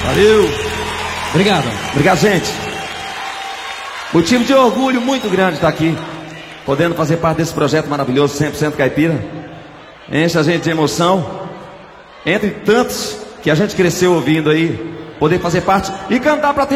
Valeu. Obrigado. Obrigado, gente. Motivo de orgulho muito grande estar aqui, podendo fazer parte desse projeto maravilhoso, 100% Caipira. Enche a gente de emoção. Entre tantos que a gente cresceu ouvindo aí, poder fazer parte e cantar pra